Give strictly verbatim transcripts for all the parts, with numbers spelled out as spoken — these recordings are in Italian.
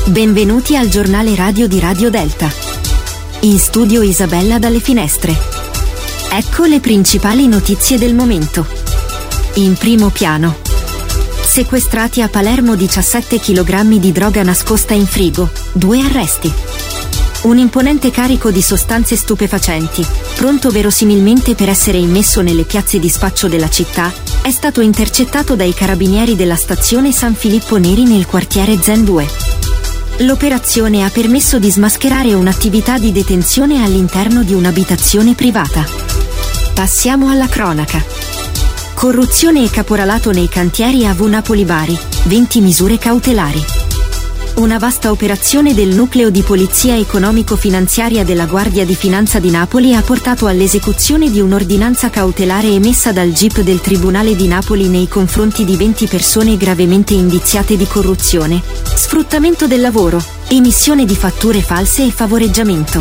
Benvenuti al giornale radio di Radio Delta. In studio Isabella dalle Finestre. Ecco le principali notizie del momento. In primo piano. Sequestrati a Palermo diciassette chilogrammi di droga nascosta in frigo, due arresti. Un imponente carico di sostanze stupefacenti, pronto verosimilmente per essere immesso nelle piazze di spaccio della città, è stato intercettato dai carabinieri della stazione San Filippo Neri nel quartiere Zen due. L'operazione ha permesso di smascherare un'attività di detenzione all'interno di un'abitazione privata. Passiamo alla cronaca. Corruzione e caporalato nei cantieri A V Napoli Bari, venti misure cautelari. Una vasta operazione del nucleo di polizia economico-finanziaria della Guardia di Finanza di Napoli ha portato all'esecuzione di un'ordinanza cautelare emessa dal G I P del Tribunale di Napoli nei confronti di venti persone gravemente indiziate di corruzione, sfruttamento del lavoro, emissione di fatture false e favoreggiamento.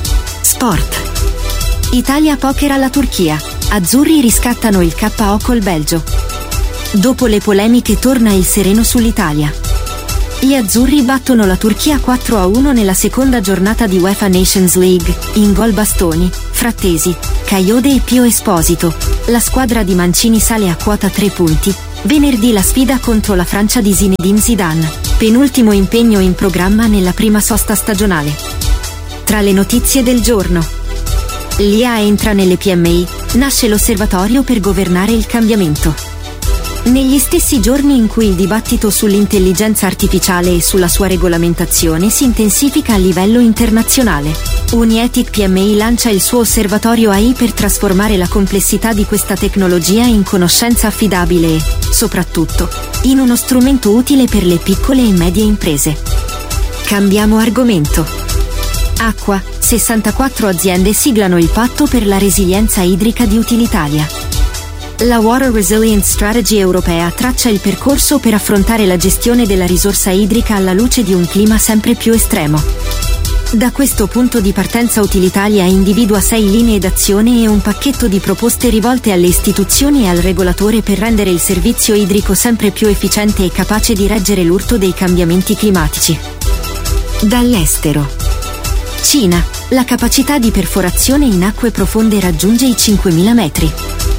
Sport. Italia poker alla Turchia. Azzurri riscattano il K O col Belgio. Dopo le polemiche torna il sereno sull'Italia. Gli azzurri battono la Turchia quattro a uno nella seconda giornata di UEFA Nations League, in gol Bastoni, Frattesi, Caiode e Pio Esposito. La squadra di Mancini sale a quota tre punti. Venerdì la sfida contro la Francia di Zinedine Zidane, penultimo impegno in programma nella prima sosta stagionale. Tra le notizie del giorno. L'I A entra nelle P M I, nasce l'Osservatorio per governare il cambiamento. Negli stessi giorni in cui il dibattito sull'intelligenza artificiale e sulla sua regolamentazione si intensifica a livello internazionale, Uniethic P M I lancia il suo osservatorio A I per trasformare la complessità di questa tecnologia in conoscenza affidabile e, soprattutto, in uno strumento utile per le piccole e medie imprese. Cambiamo argomento. Acqua, sessantaquattro aziende siglano il patto per la resilienza idrica di Utilitalia. La Water Resilience Strategy europea traccia il percorso per affrontare la gestione della risorsa idrica alla luce di un clima sempre più estremo. Da questo punto di partenza Utilitalia individua sei linee d'azione e un pacchetto di proposte rivolte alle istituzioni e al regolatore per rendere il servizio idrico sempre più efficiente e capace di reggere l'urto dei cambiamenti climatici. Dall'estero. Cina, la capacità di perforazione in acque profonde raggiunge i cinquemila metri.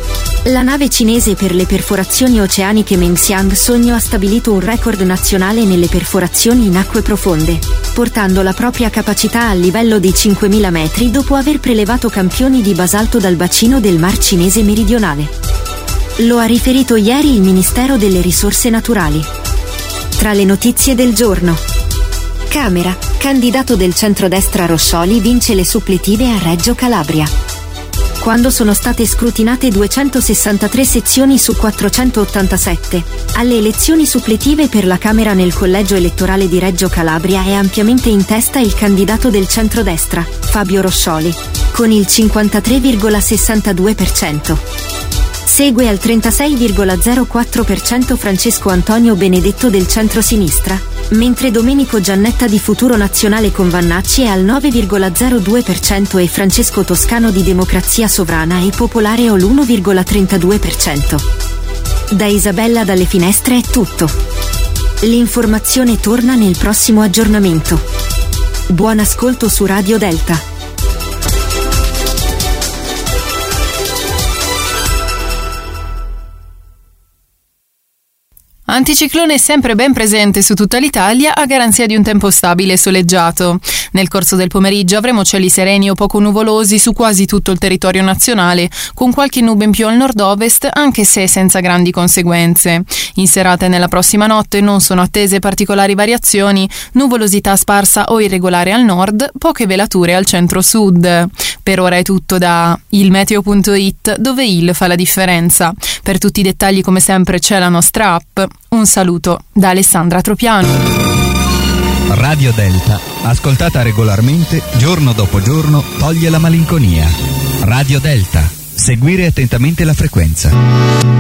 La nave cinese per le perforazioni oceaniche Mengxiang Sogno ha stabilito un record nazionale nelle perforazioni in acque profonde, portando la propria capacità al livello dei cinquemila metri dopo aver prelevato campioni di basalto dal bacino del Mar Cinese meridionale. Lo ha riferito ieri il Ministero delle Risorse Naturali. Tra le notizie del giorno. Camera, candidato del centrodestra Roscioli vince le suppletive a Reggio Calabria. Quando sono state scrutinate duecentosessantatré sezioni su quattrocentottantasette, alle elezioni suppletive per la Camera nel collegio elettorale di Reggio Calabria è ampiamente in testa il candidato del centrodestra, Fabio Roscioli, con il cinquantatré virgola sessantadue per cento. Segue al trentasei virgola zero quattro per cento Francesco Antonio Benedetto del centrosinistra, mentre Domenico Giannetta di Futuro Nazionale con Vannacci è al nove virgola zero due per cento e Francesco Toscano di Democrazia Sovrana e Popolare ha l'uno virgola trentadue per cento. Da Isabella dalle Finestre è tutto. L'informazione torna nel prossimo aggiornamento. Buon ascolto su Radio Delta. Anticiclone sempre ben presente su tutta l'Italia a garanzia di un tempo stabile e soleggiato. Nel corso del pomeriggio avremo cieli sereni o poco nuvolosi su quasi tutto il territorio nazionale, con qualche nube in più al nord-ovest, anche se senza grandi conseguenze. In serata e nella prossima notte non sono attese particolari variazioni, nuvolosità sparsa o irregolare al nord, poche velature al centro-sud. Per ora è tutto da il meteo punto it, dove il fa la differenza. Per tutti i dettagli come sempre c'è la nostra app. Un saluto da Alessandra Tropiano. Radio Delta, ascoltata regolarmente, giorno dopo giorno, toglie la malinconia. Radio Delta, seguire attentamente la frequenza.